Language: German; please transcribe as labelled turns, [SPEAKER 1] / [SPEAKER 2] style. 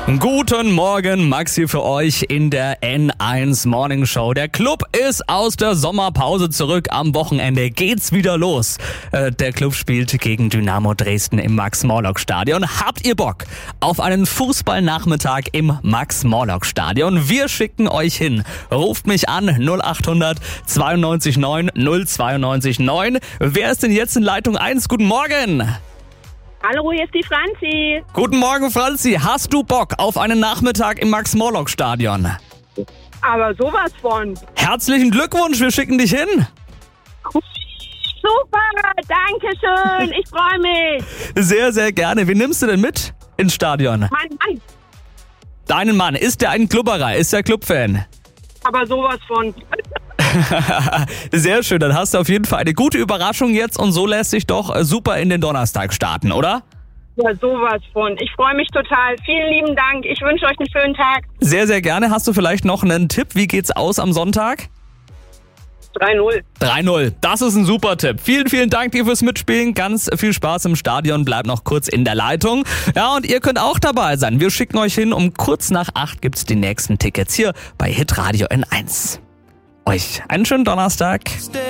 [SPEAKER 1] Guten Morgen, Max hier für euch in der N1 Morning Show. Der Club ist aus der Sommerpause zurück. Am Wochenende geht's wieder los. Der Club spielt gegen Dynamo Dresden im Max-Morlock-Stadion. Habt ihr Bock auf einen Fußballnachmittag im Max-Morlock-Stadion? Wir schicken euch hin. Ruft mich an 0800 92 9 092 9. Wer ist denn jetzt in Leitung 1? Guten Morgen.
[SPEAKER 2] Hallo, hier ist die Franzi.
[SPEAKER 1] Guten Morgen, Franzi. Hast du Bock auf einen Nachmittag im Max-Morlock-Stadion?
[SPEAKER 2] Aber sowas von.
[SPEAKER 1] Herzlichen Glückwunsch, wir schicken dich hin.
[SPEAKER 2] Super, danke schön. Ich freue mich.
[SPEAKER 1] Sehr, sehr gerne. Wen nimmst du denn mit ins Stadion?
[SPEAKER 2] Mein Mann.
[SPEAKER 1] Deinen Mann. Ist der ein Klubberer? Ist der Clubfan?
[SPEAKER 2] Aber sowas von.
[SPEAKER 1] Sehr schön, dann hast du auf jeden Fall eine gute Überraschung jetzt und so lässt sich doch super in den Donnerstag starten, oder?
[SPEAKER 2] Ja, sowas von. Ich freue mich total. Vielen lieben Dank. Ich wünsche euch einen schönen Tag.
[SPEAKER 1] Sehr, sehr gerne. Hast du vielleicht noch einen Tipp? Wie geht's aus am Sonntag?
[SPEAKER 2] 3-0.
[SPEAKER 1] 3-0. Das ist ein super Tipp. Vielen, vielen Dank dir fürs Mitspielen. Ganz viel Spaß im Stadion. Bleibt noch kurz in der Leitung. Ja, und ihr könnt auch dabei sein. Wir schicken euch hin. Um kurz nach 8 gibt's die nächsten Tickets hier bei Hitradio N1. Euch einen schönen Donnerstag.